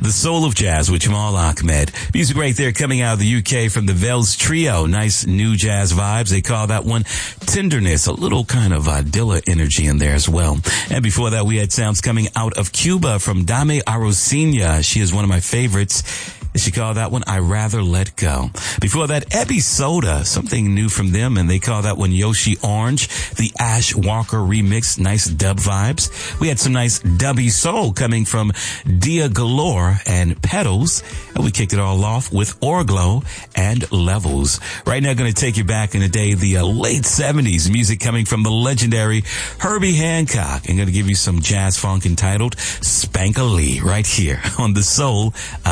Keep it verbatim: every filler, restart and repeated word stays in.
The Soul of Jazz with Jamal Ahmed. Music right there coming out of the U K from the Vels Trio. Nice new jazz vibes. They call that one Tenderness. A little kind of uh, Dilla energy in there as well. And before that, we had sounds coming out of Cuba from Dame Arocena. She is one of my favorites. She called that one I Rather Let Go. Before that, Ebby Soda, something new from them, and they call that one Yoshi Orange, the Ash Walker remix, nice dub vibes. We had some nice dubby soul coming from Dia Galore and Petals, and we kicked it all off with Orglow and Levels. Right now, going to take you back in the day, the uh, late seventies, music coming from the legendary Herbie Hancock. I'm going to give you some jazz funk entitled Spank-A-Lee right here on The Soul of